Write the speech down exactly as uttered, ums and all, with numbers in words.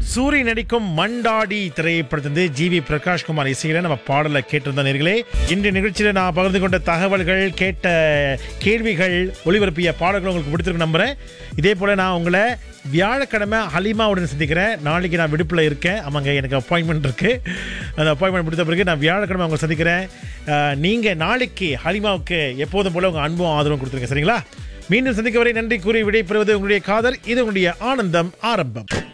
சூரி நடிக்கும் மண்டாடி திரைப்படத்திலிருந்து G we Prakash Kumar இசையில நம்ம பாடலை கேட்டிருந்த நேர்களே, இன்றைய நிகழ்ச்சியில நான் பகிர்ந்து கொண்ட தகவல்கள், கேட்ட கேள்விகள், ஒளிபரப்பிய பாடல்கள் உங்களுக்கு பிடித்திருக்கு நம்புறேன். இதே போல நான் உங்களை வியாழக்கிழமை ஹலிமாவுடன் சந்திக்கிறேன். நாளைக்கு நான் விடுப்பில் இருக்கேன். ஆமாங்க, எனக்கு அப்பாயின்மெண்ட் இருக்கு. அந்த அப்பாயின்மெண்ட் முடித்த பிறகு நான் வியாழக்கிழமை உங்களை சந்திக்கிறேன். நீங்கள் நாளைக்கு ஹலிமாவுக்கு எப்போதும் போல உங்கள் அன்பும் ஆதரவும் கொடுத்துருங்க, சரிங்களா? மீண்டும் சந்திக்க வரை நன்றி கூறி விடைபெறுவது உங்களுடைய காதர். இது உங்களுடைய ஆனந்தம் ஆரம்பம்.